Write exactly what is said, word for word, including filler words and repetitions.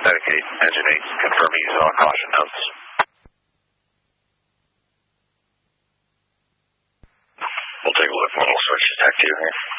Dedicate, engine eight, confirming he's on caution notes. We'll take a look when we'll switch to tech two here.